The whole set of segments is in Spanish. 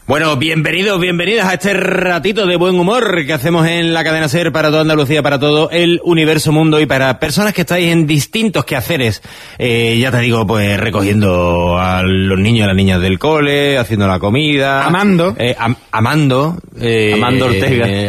Bueno, bienvenidas a este ratito de buen humor que hacemos en la cadena SER para toda Andalucía, para todo el universo mundo y para personas que estáis en distintos quehaceres. Ya te digo, pues recogiendo a los niños y a las niñas del cole, haciendo la comida. Amando. Amando Ortega.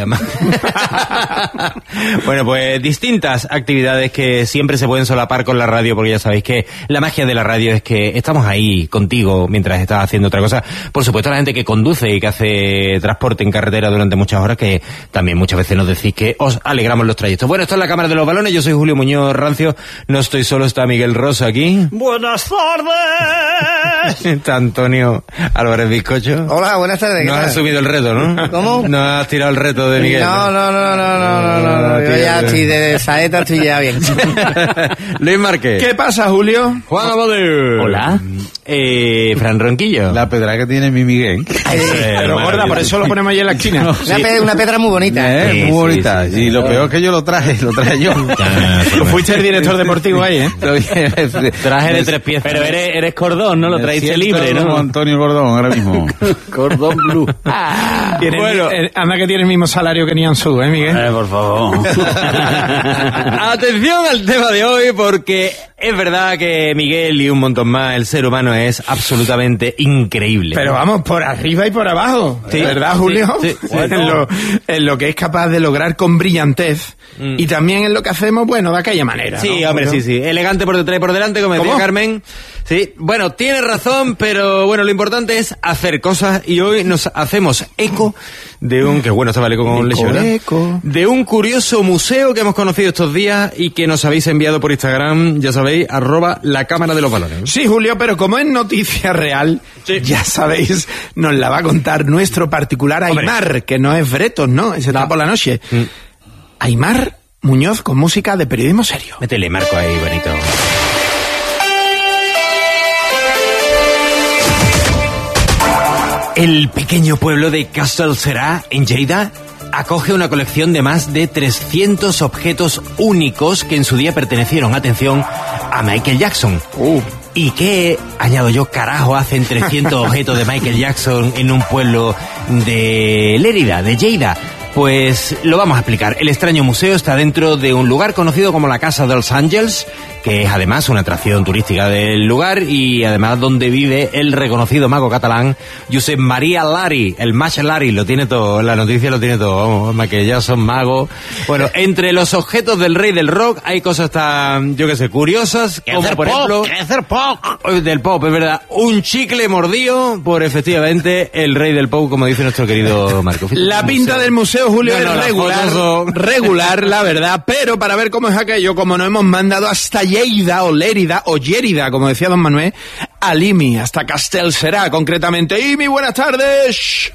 Bueno, pues distintas actividades que siempre se pueden solapar con la radio, porque ya sabéis que la magia de la radio es que estamos ahí contigo mientras estás haciendo otra cosa. Por supuesto, la gente que conduce y que hace transporte en carretera durante muchas horas, que también muchas veces nos decís que os alegramos los trayectos. Bueno, esto es la Cámara de los Balones, yo soy Julio Muñoz Rancio, no estoy solo, está Miguel Rosa aquí. ¡Buenas tardes! Está Antonio Álvarez Bizcocho. Hola, buenas tardes. No has asumido el reto, ¿no? ¿Cómo? No has tirado el reto de Miguel. No. Yo ya estoy de saeta, estoy ya bien. Luis Márquez. ¿Qué pasa, Julio? Juan Abadeu. Hola. Fran Ronquillo. La pedra que tiene mi Miguel. Pero gorda, por eso lo ponemos ahí en la esquina. Una pedra muy bonita. Sí, muy bonita. sí. Y lo peor es que yo lo traje yo. Fuiste el director deportivo ahí, ¿eh? Traje de 3 piezas. Pero eres cordón, ¿no? Lo traíste libre, como ¿no? Antonio Gordón ahora mismo. Cordón blue. Bueno, anda que tiene el mismo salario que Nianzú, ¿eh, Miguel? Por favor. Atención al tema de hoy, porque es verdad que Miguel y un montón más, el ser humano es absolutamente increíble. Pero vamos, por arriba y por abajo. Sí. ¿Verdad, Julio? Sí. En lo que es capaz de lograr con brillantez. Y también en lo que hacemos, bueno, de aquella manera. Sí, ¿no, hombre, Julio? sí. Elegante por detrás y por delante, como decía ¿Cómo? Carmen. Sí, bueno, tiene razón, pero bueno, lo importante es hacer cosas y hoy nos hacemos eco de un... Que bueno, estaba el eco con Leche, ¿verdad? Eco. De un curioso museo que hemos conocido estos días y que nos habéis enviado por Instagram, ya sabéis, @la Cámara de los Balones. Sí, Julio, pero como es noticia real, ya sabéis, nos la va a contar nuestro particular Aimar, que no es Bretos, ¿no? Ese está por la noche. Aimar Muñoz con música de periodismo serio. Métele marco ahí, bonito. El pequeño pueblo de Castellserà, en Lleida, acoge una colección de más de 300 objetos únicos que en su día pertenecieron, atención, a Michael Jackson. ¿Y qué, añado yo, carajo, hacen 300 objetos de Michael Jackson en un pueblo de Lérida, de Lleida? Pues lo vamos a explicar. El extraño museo está dentro de un lugar conocido como la Casa dels Àngels, que es además una atracción turística del lugar y además donde vive el reconocido mago catalán Josep Maria Lari. El Mag Lari lo tiene todo, la noticia lo tiene todo, vamos, que ya son magos. Bueno, entre los objetos del rey del rock hay cosas tan, yo qué sé, curiosas, como por ejemplo... Del pop, es verdad. Un chicle mordido por efectivamente el rey del pop, como dice nuestro querido Marco. La pinta del museo, Julio, No, es las regular, fotos son- regular, la verdad, pero para ver cómo es aquello, como nos hemos mandado hasta Lleida, o Lérida, o Llérida, como decía don Manuel, a Limi, hasta Castellserà, concretamente. Y mi buenas tardes.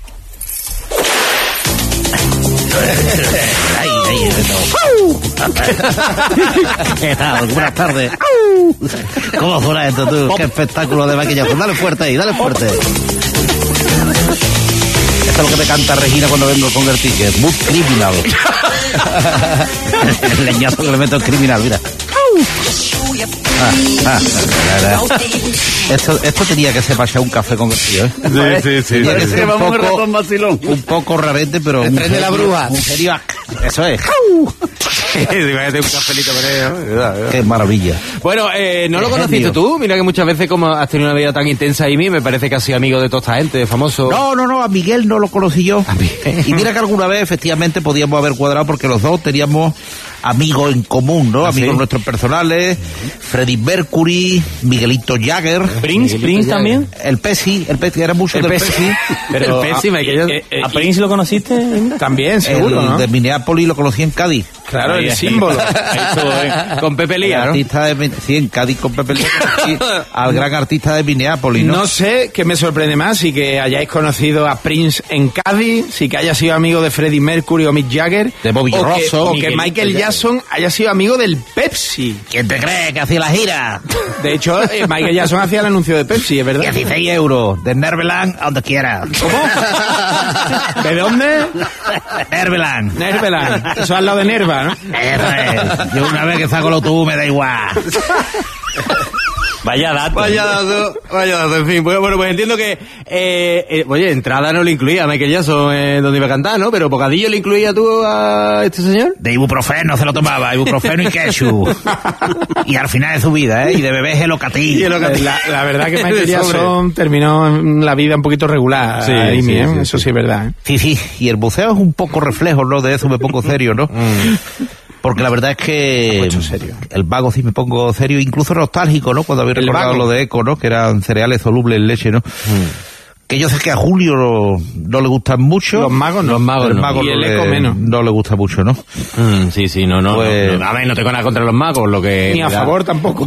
¿Qué tal? Buenas tardes. ¿Cómo suena esto, tú? Qué espectáculo de maquillaje. Dale fuerte ahí, dale fuerte. Esto es lo que me canta Regina cuando vengo con el ticket. Mood Criminal. El leñazo que le meto al criminal, mira. Esto tenía que ser para echar un café con el tío, ¿eh? Sí. Tenía que ser un poco rarete, pero... El tren de la bruja. Un serio... Eso es. Imagínate un cafelito con él, ¿no? Qué maravilla. Bueno, ¿no lo conociste genio. tú? Mira que muchas veces, como has tenido una vida tan intensa y me parece que has sido amigo de toda esta gente, famoso. No, a Miguel no lo conocí yo. Y mira que alguna vez efectivamente podíamos haber cuadrado porque los dos teníamos amigos en común, ¿no? Amigos ¿sí? nuestros personales, Freddie Mercury, Miguelito Jagger. ¿Prince también? El Pepsi, era mucho del Pepsi. Pero, el Pepsi, Michael ¿A Prince lo conociste? También, seguro, El ¿no? de Minneapolis lo conocí en Cádiz. Claro, Ahí, el ahí. símbolo. con Pepe Lía, ¿no? Artista de, sí, en Cádiz con Pepe Lía, sí, al gran artista de Minneapolis, ¿no? No sé qué me sorprende más, si que hayáis conocido a Prince en Cádiz, si que haya sido amigo de Freddie Mercury o Mick Jagger, De Bobby o Rosso, que Miguelito Michael Jagger. Jackson haya sido amigo del Pepsi. ¿Quién te cree que hacía la gira? De hecho, Michael Jackson hacía el anuncio de Pepsi, es verdad. 16 euros, de Nerveland a donde quiera. ¿Cómo? ¿De dónde? Nerveland. Nerveland. Eso es al lado de Nerva, ¿no? Yo una vez que saco el autobús me da igual. Vaya dato, en fin. Bueno, pues entiendo que, oye, entrada no le incluía a Michael Jackson donde iba a cantar, ¿no? Pero bocadillo le incluía tú a este señor. De ibuprofeno se lo tomaba, ibuprofeno y ketchup. Y al final de su vida, y de bebé Gelocatí. La verdad que Michael Jackson terminó en la vida un poquito regular. Sí, eso sí es verdad. Sí, y el buceo es un poco reflejo, ¿no? De eso me pongo serio, ¿no? Porque la verdad es que el vago sí me pongo serio, incluso nostálgico, ¿no? Cuando había recordado lo de Eco, ¿no? Que eran cereales solubles en leche, ¿no? Que yo sé que a Julio no le gustan mucho. Los magos no. Y el Eco menos. No le gusta mucho, ¿no? Sí, no. Pues, a ver, no tengo nada contra los magos, lo que... Ni a favor tampoco.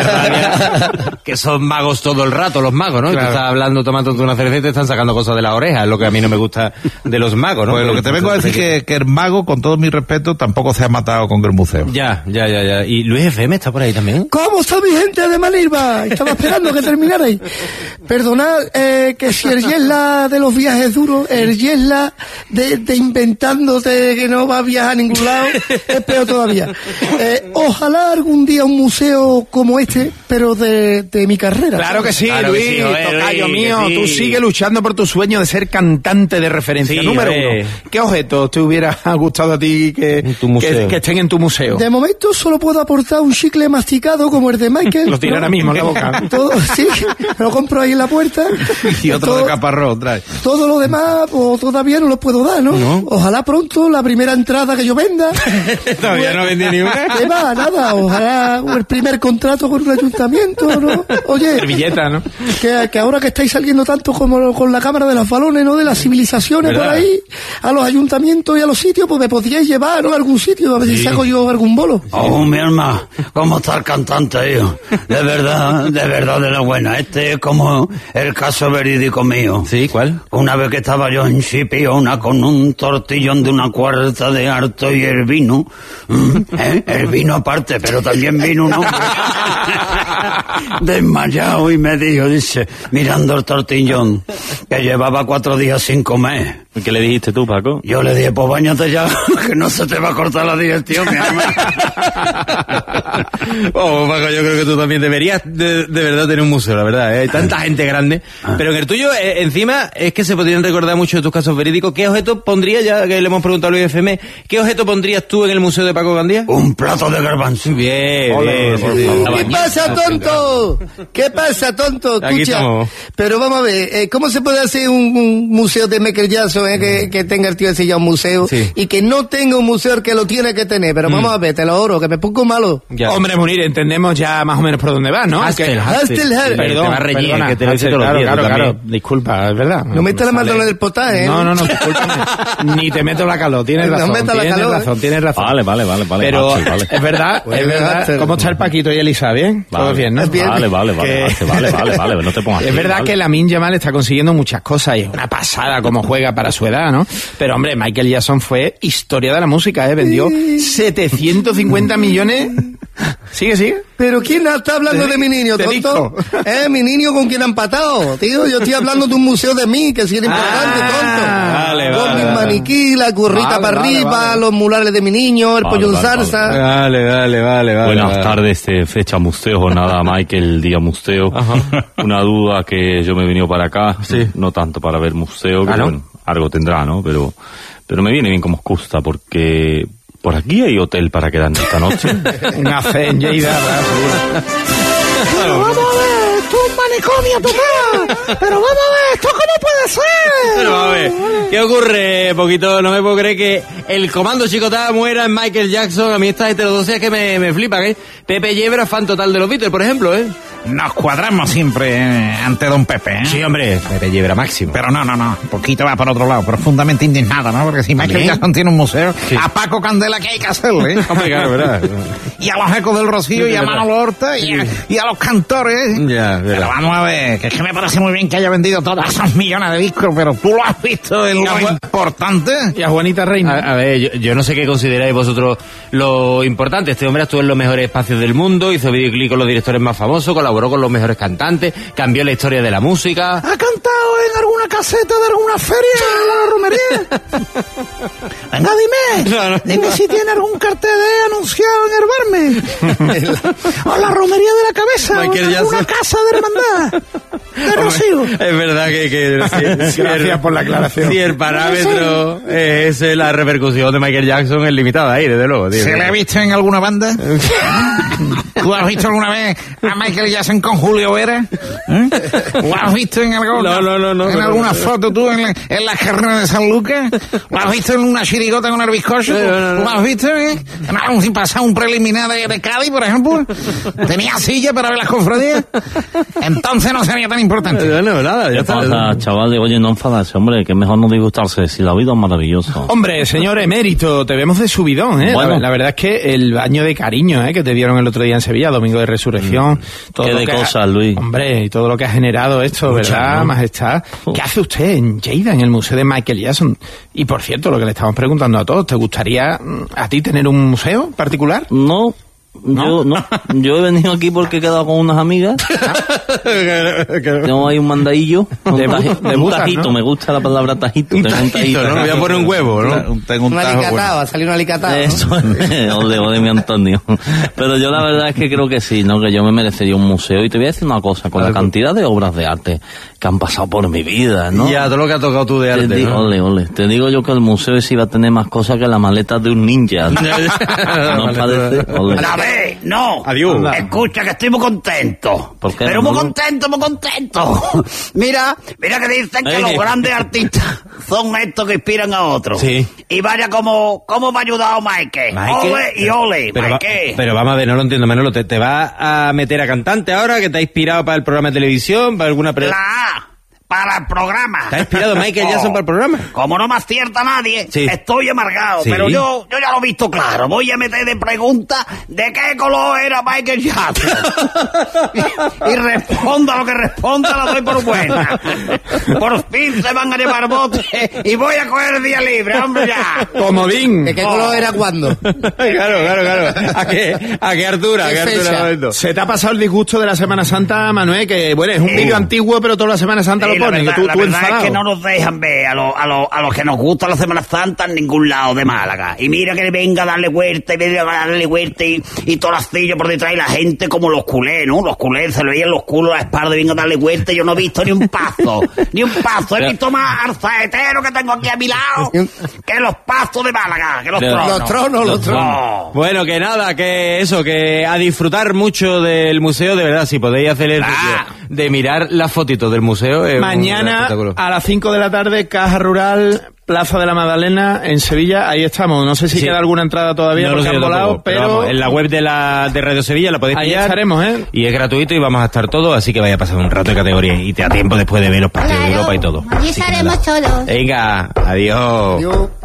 Que son magos todo el rato los magos, ¿no? Claro. Tú estás hablando, tomándote una cerveza y te están sacando cosas de la oreja, es lo que a mí no me gusta de los magos, ¿no? Pues lo que te vengo a decir que el mago, con todo mi respeto, tampoco se ha matado con el museo. Ya. ¿Y Luis FM está por ahí también? ¿Cómo está mi gente de Manilva? Estaba esperando que terminarais. Perdonad que si el Yesla de los viajes duros, el Yesla de inventándote que no va a viajar a ningún lado, es peor todavía. Ojalá algún día un museo como este, pero de mi carrera. Claro que sí, Claro que Luis, sí, joder, tocayo Luis, mío, que sí. tú sigue luchando por tu sueño de ser cantante de referencia. Sí, Número joder. 1. ¿Qué objetos te hubiera gustado a ti En tu museo. que estén en tu museo? De momento solo puedo aportar un chicle masticado como el de Michael. Lo tiene ahora mismo en la boca. Todo, sí, lo compro ahí en la puerta. Y otro de caparrón trae. Todo lo demás, pues todavía no lo puedo dar, ¿no? Ojalá pronto la primera entrada que yo venda. Todavía no vendí ni una. ¿Qué va? Nada, ojalá el primer contrato con un ayuntamiento, ¿no? Oye, Servilleta, ¿no? que ahora que estáis saliendo tanto como con la cámara de los balones, ¿no? De las civilizaciones ¿verdad? por ahí, a los ayuntamientos y a los sitios, pues me podríais llevar, ¿no? A algún sitio, a ver si saco yo algún bolo. Oh, mi alma, ¿cómo está el cantante, hijo? De verdad, de la buena. Este es como el caso verídico mío. Sí, ¿cuál? Una vez que estaba yo en Chipiona con un tortillón de una cuarta de harto y el vino, el vino aparte, pero también vino un hombre desmayado y me dijo, dice, mirando el tortillón, que llevaba 4 días sin comer. ¿Qué le dijiste tú, Paco? Yo le dije, pues báñate ya, que no se te va a cortar la digestión, mi alma. Oh, Paco, yo creo que tú también deberías de verdad tener un museo, la verdad, ¿eh? Hay tanta gente grande. Pero en el tuyo, encima, es que se podrían recordar mucho de tus casos verídicos. ¿Qué objeto pondrías, ya que le hemos preguntado a Luis FM, qué objeto pondrías tú en el museo de Paco Gandía? Un plato de garbanzo. Bien. ¿Qué pasa, tonto? ¿Qué pasa, tonto? Aquí Escucha, estamos. pero vamos a ver, ¿cómo se puede hacer un museo de Michael Jackson, que tenga el tío ese ya un museo, Sí. y que no tenga un museo que lo tiene que tener? Pero vamos a ver, te lo oro, que me pongo malo. Ya. Hombre, Munir, entendemos ya más o menos por dónde vas, ¿no? Hastel. Perdón, Te va a reñir, perdona, que te lo dice Hastel, todos los días, tú claro. también. Disculpa, es verdad. No metas la mano en el potaje, ¿eh? No, discúlpame. Ni te meto la calor, tienes No razón. metas la calor, Tienes razón. Vale. Pero Hastel, vale. es verdad, es verdad. Hastel. ¿Cómo está el Paquito y Elisa? ¿Bien? Vale. Todo bien, ¿no? Bien. Vale, Que- vale, no te pongas Es así, verdad vale. que Lamine Yamal está consiguiendo muchas cosas y es una pasada como juega para su edad, ¿no? Pero hombre, Michael Jackson fue historia de la música, ¿eh? Vendió 750 millones. Sigue. Pero ¿quién está hablando de mi niño, Te tonto? dijo. Mi niño con quien ha empatado, tío. Yo estoy hablando de un museo de mí, que sí era importante, tonto. vale, Con mis maniquí, la currita para arriba, los murales de mi niño, el Vale, pollo en vale, salsa. Vale. Buenas tardes, fecha museo, jornada Michael, día museo. Una duda que yo me he venido para acá, no tanto para ver museo, que ¿no? bueno, algo tendrá, ¿no? Pero me viene bien como excusa, porque por aquí hay hotel para quedarnos esta noche. Una fe en Lleida, ¿verdad? Seguro. Vamos a ver, esto es un manicomio total. Pero vamos a ver, esto que no puede ser. Pero a ver, ¿qué ocurre, Poquito? No me puedo creer que el comando Chicotá muera en Michael Jackson. A mí estas heterodoxias que me flipan, ¿eh? Pepe Yebra, fan total de los Beatles, por ejemplo, ¿eh? Nos cuadramos siempre ante don Pepe, ¿eh? Sí, hombre, Pepe Yebra máximo. Pero no, un poquito va por otro lado, profundamente indignado, ¿no? Porque si Michael ¿También? Jackson tiene un museo, Sí. a Paco Candela, ¿qué hay que hacerle? Hombre, claro, ¿verdad? Y a los ecos del Rocío, y a Manolo Horta, y a los cantores. Ya, Pero verdad. vamos a ver, que es que me parece muy bien que haya vendido todos esos millones de discos, pero tú lo has visto en lo importante. Y a Juanita Reina. A ver, yo no sé qué consideráis vosotros lo importante. Este hombre estuvo en los mejores espacios del mundo, hizo videoclip con los directores más famosos, colaboró con los mejores cantantes, cambió la historia de la música. Ha cantado en alguna caseta de alguna feria o alguna romería? Venga, dime. Dime si tiene algún cartel de anunciado en el Barme. O la romería de la cabeza. Michael o alguna Jackson. casa de hermandad. De Rocío. Es verdad que Gracias por la aclaración. Si el parámetro es la repercusión de Michael Jackson es limitada ahí, desde luego, tío. ¿Se le ha visto en alguna banda? ¿Tú has visto alguna vez a Michael Jackson con Julio Vera? ¿Lo has visto en alguna, en alguna foto tú en la carrera de San Lucas? ¿Lo has visto en una chirigota con el bizcocho? ¿Lo has visto en pasar un preliminar de Cádiz, por ejemplo? ¿Tenía silla para ver las cofradías? Entonces no sería tan importante. No, nada, ya ¿Qué está. pasa, chavales? Oye, no enfadarse, hombre, que es mejor no disgustarse, si la vida es maravillosa. Hombre, señor emérito, te vemos de subidón, ¿eh? Bueno. La verdad es que el baño de cariño, que te dieron el otro día en Sevilla, Domingo de Resurrección. Todo Qué lo de que cosas, Luis. Hombre, y todo lo que ha generado esto, ¿verdad, ¿no? majestad? ¿Qué hace usted en Lleida, en el Museo de Michael Jackson? Y por cierto, lo que le estamos preguntando a todos, ¿te gustaría a ti tener un museo particular? No. Yo he venido aquí porque he quedado con unas amigas. Tengo ahí un mandadillo. De Un butas, tajito, ¿no? me gusta la palabra tajito. Un Tengo tajito, ¿no? Voy a poner un huevo, ¿no? Tengo un Un tajo, alicatado, ha salido un alicatado. Eso, ole, mi Antonio. Pero yo la verdad es que creo que sí, ¿no? Que yo me merecería un museo. Y te voy a decir una cosa, con la cantidad de obras de arte que han pasado por mi vida, ¿no? Ya, todo lo que ha tocado tú de Te arte, digo, ¿no? ole. Te digo yo que el museo ese iba a tener más cosas que la maleta de un ninja. ¿No os parece? Ole. A ver, no. Adiós. Escucha, que estoy muy contento. ¿Por qué, Pero muy Manolo? contento. Mira que dicen que los grandes artistas son estos que inspiran a otros. Sí. Y vaya cómo me ha ayudado Michael. Ole y ole, Michael. Pero vamos a ver, no lo entiendo, Manolo. ¿Te vas a meter a cantante ahora que te ha inspirado para el programa de televisión, para alguna... La A, para el programa. ¿Te ha inspirado Michael Jackson para el programa? Como no me acierta nadie, Sí. estoy amargado. Sí. Pero yo ya lo he visto claro. Voy a meter de pregunta de qué color era Michael Jackson. y responda lo que responda, la doy por buena. Por fin se van a llevar bote y voy a coger día libre, hombre, ya. Comodín. ¿De qué color era cuándo? Claro. ¿A qué altura? ¿Qué ¿A qué altura fecha? momento? Se te ha pasado el disgusto de la Semana Santa, Manuel, que bueno, es un vídeo antiguo, pero toda la Semana Santa Sí, lo ponen, la que tú verdad enfadado. es que no nos dejan ver a los que nos gusta la Semana Santa en ningún lado de Málaga. Y mira que venga a darle vuelta y todas las sillas por detrás y la gente como los culés, ¿no? Los culés se le veían los culos a la espalda y venga a darle vuelta y yo no he visto ni un paso. He visto más al saetero que tengo aquí a mi lado que los pasos de Málaga, que los tronos. Los tronos. No. Bueno, que nada, que eso, que a disfrutar mucho del museo, de verdad, si podéis hacer el de mirar las fotitos del museo. Es un Mañana espectáculo. a las 5 de la tarde, Caja Rural, Plaza de la Magdalena, en Sevilla, ahí estamos. No sé si Sí. queda alguna entrada todavía No lo porque sé han yo volado, tampoco, pero vamos, en la web de Radio Sevilla la podéis ahí pillar. estaremos, ¿eh? Y es gratuito y vamos a estar todos, así que vaya a pasar un rato de categoría y te da tiempo después de ver los partidos de Europa y todo. Allí Así que estaremos nada. todos. Venga, adiós. Yo-